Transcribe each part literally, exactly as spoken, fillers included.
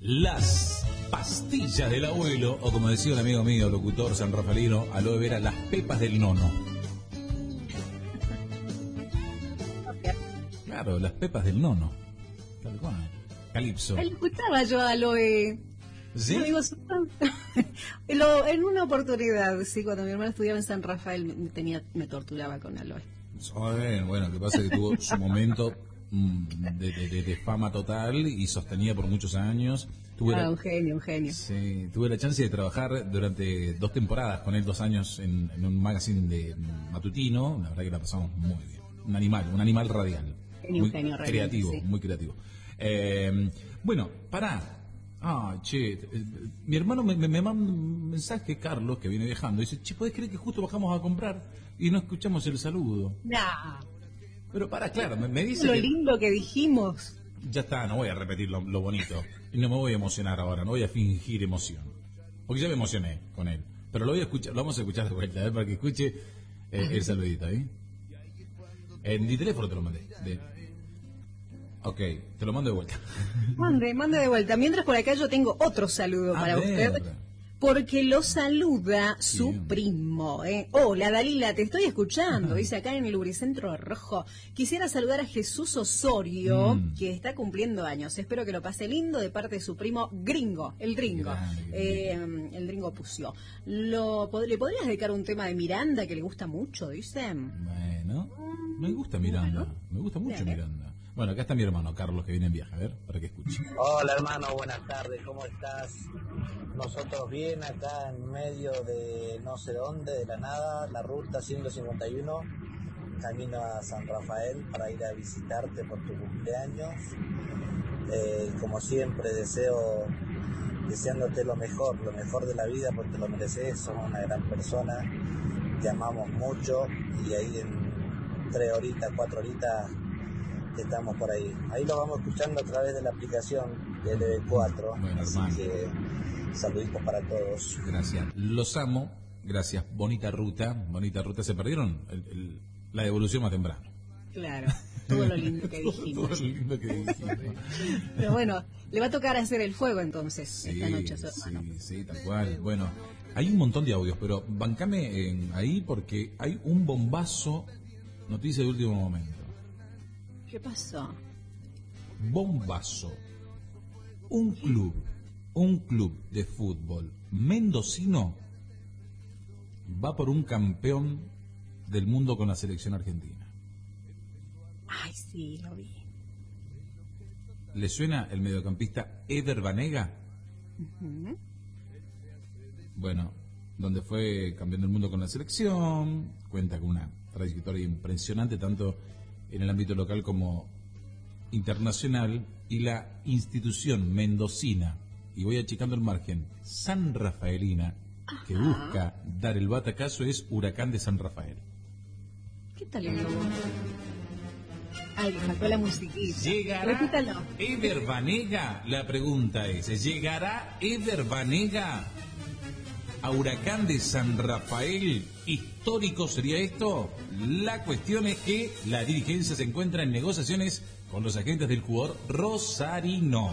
Las pastillas del abuelo, o como decía un amigo mío, locutor sanrafaelino, aloe vera, las pepas del nono. Claro, las pepas del nono. Tal cual. Calipso. Él escuchaba yo a aloe. ¿Sí? No, digo, Lo, en una oportunidad, sí, cuando mi hermano estudiaba en San Rafael, me, tenía, me torturaba con aloe. Bueno, bueno, que pasa que tuvo su momento de, de, de, de fama total y sostenida por muchos años. Tuve ah, la, un genio, un genio. Sí, tuve la chance de trabajar durante dos temporadas con él, dos años en, en un magazine de matutino. La verdad que la pasamos muy bien. Un animal, un animal radial. Genio, muy un genio, creativo, sí. muy creativo. Eh, bueno, pará. Ah, che, eh, mi hermano me, me, me manda un mensaje, Carlos, que viene viajando, y dice, che, ¿podés creer que justo bajamos a comprar y no escuchamos el saludo? Nah. Pero para, claro, me, me dice Lo que... lindo que dijimos. Ya está, no voy a repetir lo, lo bonito. Y no me voy a emocionar ahora, no voy a fingir emoción. Porque ya me emocioné con él. Pero lo voy a escuchar, lo vamos a escuchar de vuelta, ¿eh? Para que escuche eh, el saludito, ¿eh? En mi teléfono te lo mandé. De... Ok, te lo mando de vuelta. Mande, mande de vuelta. Mientras por acá yo tengo otro saludo A para ver. usted. Porque lo saluda su Bien. primo. ¿eh? Hola, Dalila, te estoy escuchando. Dice acá en el Lubricentro Rojo. Quisiera saludar a Jesús Osorio, Mm. que está cumpliendo años. Espero que lo pase lindo de parte de su primo Gringo, el Gringo. Grande, Eh, el Gringo Pució. Lo, pod- ¿Le podrías dedicar un tema de Miranda que le gusta mucho, dicen? Bueno, me gusta Miranda, Bueno. me gusta mucho Bien, ¿eh? Miranda. Bueno, acá está mi hermano Carlos que viene en viaje, a ver, para que escuche. Hola hermano, buenas tardes, ¿cómo estás? Nosotros bien acá en medio de no sé dónde, de la nada, la ruta ciento cincuenta y uno, camino a San Rafael para ir a visitarte por tu cumpleaños. Eh, como siempre deseo, deseándote lo mejor, lo mejor de la vida porque lo mereces, sos una gran persona, te amamos mucho y ahí en tres horitas, cuatro horitas estamos por ahí. Ahí lo vamos escuchando a través de la aplicación de L B cuatro. Bueno, así hermano. que saluditos para todos. Gracias, los amo, gracias, bonita ruta, bonita ruta, se perdieron el, el, la devolución más temprano. Claro, todo lo lindo que Todo dijimos. lo lindo que dijimos. Pero bueno, le va a tocar hacer el fuego entonces Sí, esta noche a su hermano. sí, sí, tal cual. Bueno, hay un montón de audios, pero bancame en ahí porque hay un bombazo, noticia de último momento. ¿Qué pasó? Bombazo. Un club, un club de fútbol mendocino va por un campeón del mundo con la selección argentina. Ay, sí, lo vi. ¿Le suena el mediocampista Eder Banega? Ujú. Bueno, donde fue campeón del mundo con la selección, cuenta con una trayectoria impresionante tanto en el ámbito local como internacional, y la institución mendocina, y voy achicando el margen, San Rafaelina, que Ajá. busca dar el batacazo, es Huracán de San Rafael. ¿Qué tal el lobo? Ay, le faltó la musiquita. ¿Llegará Repítalo. Eder Banega? La pregunta es, ¿llegará Eder Banega a Huracán de San Rafael? ¿Histórico sería esto? La cuestión es que la dirigencia se encuentra en negociaciones con los agentes del jugador rosarino.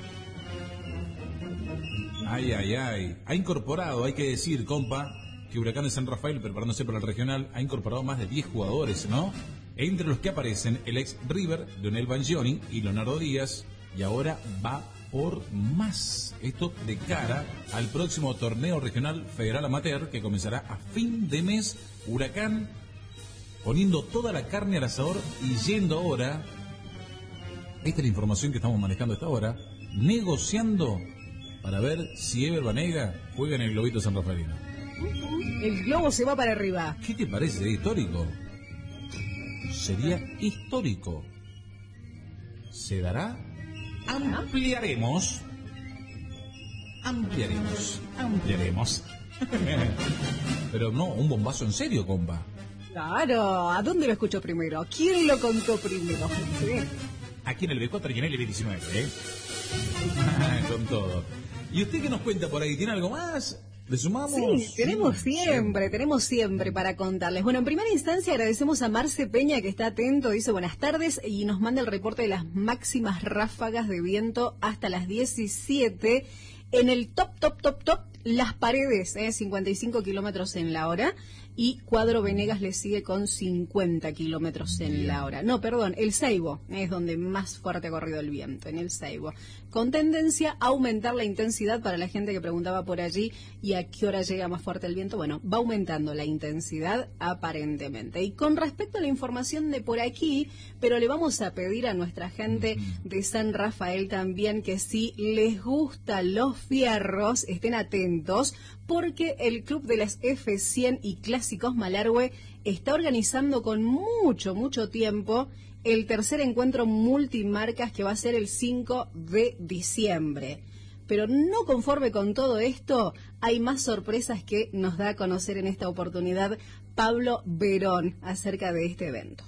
Ay, ay, ay. Ha incorporado, hay que decir, compa, que Huracán de San Rafael, preparándose para el regional, ha incorporado más de diez jugadores, ¿no? Entre los que aparecen el ex River, Leonel Bangioni y Leonardo Díaz, y ahora va por más. Esto de cara al próximo torneo regional federal amateur que comenzará a fin de mes. Huracán poniendo toda la carne al asador y yendo ahora, esta es la información que estamos manejando hasta ahora, negociando para ver si Ever Banega juega en el Globito San Rafaelino. El globo se va para arriba. ¿Qué te parece? ¿Sería histórico? Sería histórico. ¿Se dará? Ampliaremos. Ampliaremos. Ampliaremos. Pero no, un bombazo en serio, compa. Claro, ¿a dónde lo escuchó primero? ¿Quién lo contó primero? Sí. Aquí en el B cuatro y en el B diecinueve, ¿eh? Con todo. ¿Y usted qué nos cuenta por ahí? ¿Tiene algo más? ¿Le sumamos? Sí, tenemos Sí, siempre, siempre. tenemos siempre para contarles. Bueno, en primera instancia agradecemos a Marce Peña que está atento, dice buenas tardes y nos manda el reporte de las máximas ráfagas de viento hasta las diecisiete. En el top, top, top, top, Las Paredes, eh, cincuenta y cinco kilómetros en la hora. Y Cuadro Venegas le sigue con cincuenta kilómetros en Bien. la hora. No, perdón, el Seibo es donde más fuerte ha corrido el viento, en el Seibo. Con tendencia a aumentar la intensidad para la gente que preguntaba por allí y a qué hora llega más fuerte el viento. Bueno, va aumentando la intensidad aparentemente. Y con respecto a la información de por aquí, pero le vamos a pedir a nuestra gente de San Rafael también que si les gustan los fierros, estén atentos, porque el Club de las F cien y Clásicos Malargüe está organizando con mucho, mucho tiempo el tercer encuentro multimarcas que va a ser el cinco de diciembre. Pero no conforme con todo esto, hay más sorpresas que nos da a conocer en esta oportunidad Pablo Verón acerca de este evento.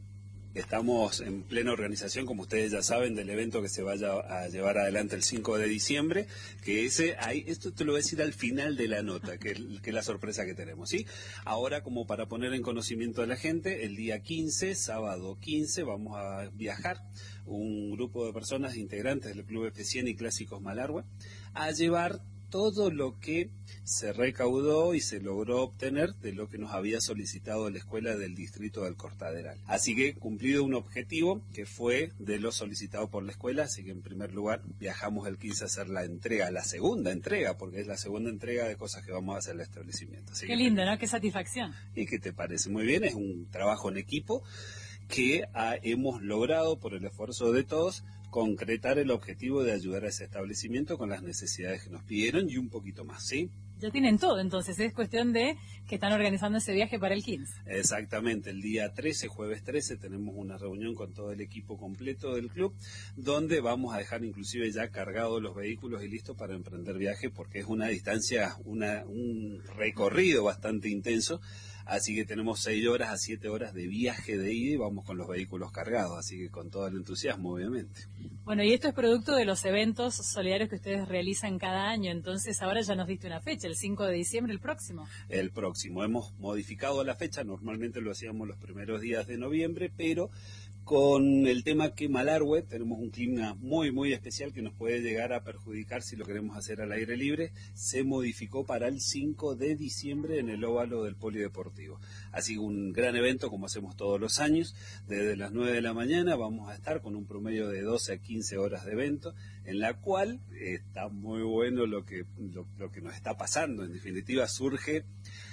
Estamos en plena organización, como ustedes ya saben, del evento que se vaya a llevar adelante el cinco de diciembre, que ese, ahí, esto te lo voy a decir al final de la nota, que, que es la sorpresa que tenemos, ¿sí? Ahora, como para poner en conocimiento de la gente, el día quince, sábado quince, vamos a viajar un grupo de personas integrantes del Club F cien y Clásicos Malargüe a llevar todo lo que se recaudó y se logró obtener de lo que nos había solicitado la escuela del distrito del Cortaderal. Así que cumplido un objetivo que fue de lo solicitado por la escuela, así que en primer lugar viajamos el quince a hacer la entrega, la segunda entrega, porque es la segunda entrega de cosas que vamos a hacer en el establecimiento. Así Qué que, lindo, ¿no? Qué satisfacción. ¿y qué te parece? Muy bien, es un trabajo en equipo que ah, hemos logrado por el esfuerzo de todos concretar el objetivo de ayudar a ese establecimiento con las necesidades que nos pidieron y un poquito más, ¿sí? Ya tienen todo, entonces es cuestión de que están organizando ese viaje para el quince. Exactamente, el día trece, jueves trece, tenemos una reunión con todo el equipo completo del club, donde vamos a dejar inclusive ya cargados los vehículos y listos para emprender viaje, porque es una distancia, una, un recorrido bastante intenso. Así que tenemos seis horas a siete horas de viaje de ida y vamos con los vehículos cargados, así que con todo el entusiasmo, obviamente. Bueno, y esto es producto de los eventos solidarios que ustedes realizan cada año, entonces ahora ya nos diste una fecha, el cinco de diciembre, el próximo. El próximo, hemos modificado la fecha, normalmente lo hacíamos los primeros días de noviembre, pero con el tema que Malargüe tenemos un clima muy muy especial que nos puede llegar a perjudicar si lo queremos hacer al aire libre, se modificó para el cinco de diciembre en el óvalo del Polideportivo. Así que un gran evento como hacemos todos los años, desde las nueve de la mañana vamos a estar con un promedio de doce a quince horas de evento, en la cual está muy bueno lo que, lo, lo que nos está pasando. En definitiva surge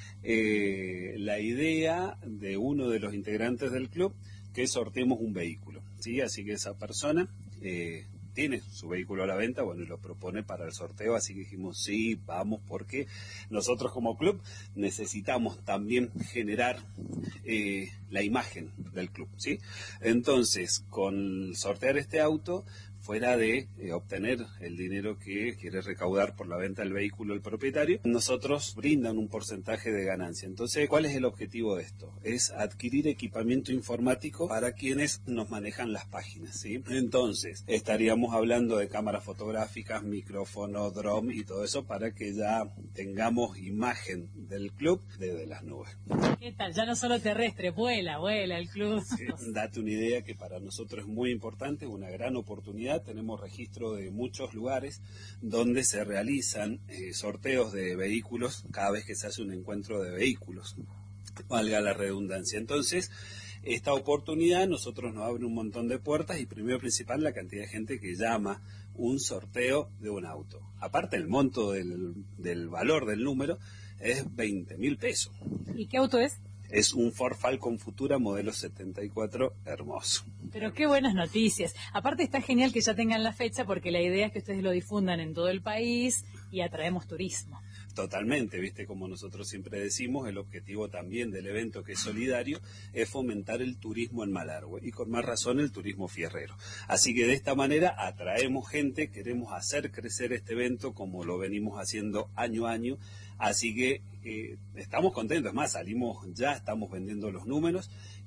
eh, la idea de uno de los integrantes del club que sorteemos un vehículo, ¿sí? Así que esa persona eh, tiene su vehículo a la venta, bueno, y lo propone para el sorteo, así que dijimos, sí, vamos, porque nosotros como club necesitamos también generar eh, la imagen del club, ¿sí? Entonces, con sortear este auto, fuera de eh, obtener el dinero que quiere recaudar por la venta del vehículo el propietario, nosotros brindan un porcentaje de ganancia. Entonces, ¿cuál es el objetivo de esto? Es adquirir equipamiento informático para quienes nos manejan las páginas, ¿sí? Entonces, estaríamos hablando de cámaras fotográficas, micrófono, drone y todo eso para que ya tengamos imagen del club desde las nubes. ¿Qué tal? Ya no solo terrestre, vuela, vuela el club. Sí, date una idea que para nosotros es muy importante, una gran oportunidad. Tenemos registro de muchos lugares donde se realizan eh, sorteos de vehículos cada vez que se hace un encuentro de vehículos, valga la redundancia. Entonces, esta oportunidad nosotros nos abre un montón de puertas y primero principal la cantidad de gente que llama un sorteo de un auto. Aparte el monto del, del valor del número es veinte mil pesos. ¿Y qué auto es? Es un Ford Falcon Futura modelo setenta y cuatro, hermoso. Pero qué buenas noticias. Aparte está genial que ya tengan la fecha porque la idea es que ustedes lo difundan en todo el país y atraemos turismo. Totalmente, viste, como nosotros siempre decimos, el objetivo también del evento, que es solidario, es fomentar el turismo en Malargüe y con más razón el turismo fierrero. Así que de esta manera atraemos gente, queremos hacer crecer este evento como lo venimos haciendo año a año. Así que eh, estamos contentos, es más, salimos ya, estamos vendiendo los números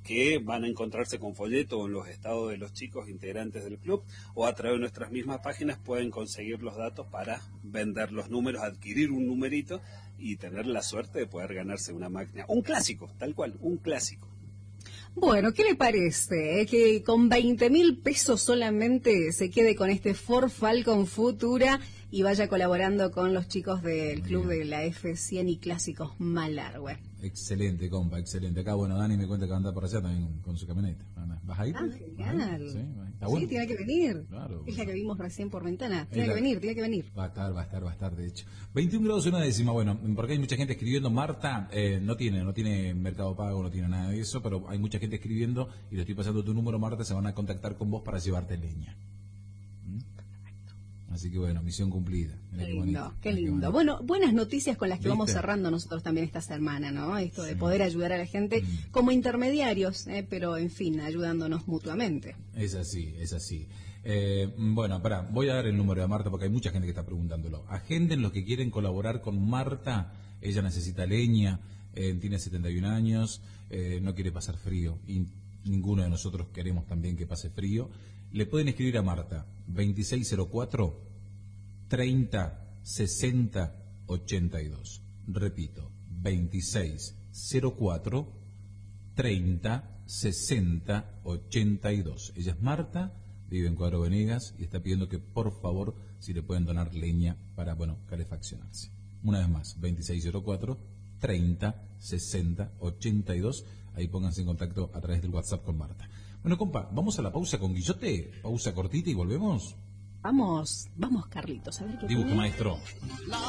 que van a encontrarse con folleto en los estados de los chicos integrantes del club, o a través de nuestras mismas páginas pueden conseguir los datos para vender los números, adquirir un numerito y tener la suerte de poder ganarse una máquina. Un clásico, tal cual, un clásico. Bueno, ¿qué le parece? eh? Que con veinte mil pesos solamente se quede con este Ford Falcon Futura y vaya colaborando con los chicos del club de la F cien y Clásicos Malargüe. Excelente, compa, excelente. Acá, bueno, Dani me cuenta que anda por allá también con su camioneta. ¿Vas a ir? Ah, genial. Sí, está bueno. Sí, tiene que venir. Claro. Es la que vimos recién por ventana. Tiene la... que venir, tiene que venir. Va a estar, va a estar, va a estar, de hecho. veintiún grados y una décima, bueno, porque hay mucha gente escribiendo. Marta eh, no tiene, no tiene Mercado Pago, no tiene nada de eso, pero hay mucha gente escribiendo y le estoy pasando tu número, Marta, se van a contactar con vos para llevarte leña. Así que bueno, misión cumplida. Qué lindo, qué lindo. Bueno, buenas noticias con las que ¿Viste? Vamos cerrando nosotros también esta semana, ¿no? Esto de poder ayudar a la gente mm. como intermediarios, ¿eh? Pero en fin, ayudándonos mutuamente. Es así, es así. Eh, bueno, pará, voy a dar el número de Marta porque hay mucha gente que está preguntándolo. Agenden los que quieren colaborar con Marta. Ella necesita leña, eh, tiene setenta y un años, eh, no quiere pasar frío y ninguno de nosotros queremos también que pase frío. Le pueden escribir a Marta, veintiséis cero cuatro, treinta, sesenta, ochenta y dos. Repito, veintiséis cero cuatro, treinta, sesenta, ochenta y dos. Ella es Marta, vive en Cuadro Venegas y está pidiendo que por favor si le pueden donar leña para, bueno, calefaccionarse. Una vez más, veintiséis cero cuatro, treinta, sesenta, ochenta y dos. Ahí pónganse en contacto a través del WhatsApp con Marta. Bueno, compa, vamos a la pausa con Guillote, pausa cortita y volvemos. Vamos, vamos, Carlitos, a ver qué Dibujo, tiene. maestro.